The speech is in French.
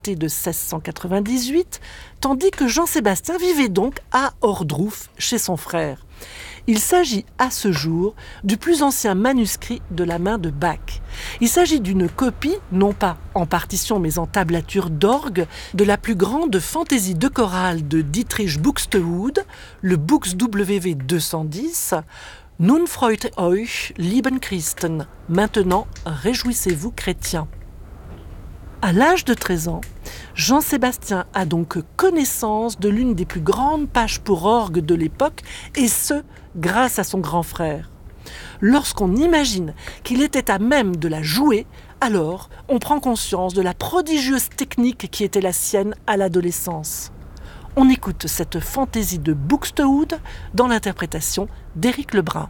de 1698, tandis que Jean-Sébastien vivait donc à Ohrdruf chez son frère. Il s'agit à ce jour du plus ancien manuscrit de la main de Bach. Il s'agit d'une copie, non pas en partition mais en tablature d'orgue, de la plus grande fantaisie de chorale de Dietrich Buxtehude, le Bux WV 210, Nun freut euch, lieben Christen, maintenant réjouissez-vous chrétiens. À l'âge de 13 ans, Jean-Sébastien a donc connaissance de l'une des plus grandes pages pour orgue de l'époque, et ce, grâce à son grand frère. Lorsqu'on imagine qu'il était à même de la jouer, alors on prend conscience de la prodigieuse technique qui était la sienne à l'adolescence. On écoute cette fantaisie de Buxtehude dans l'interprétation d'Éric Lebrun.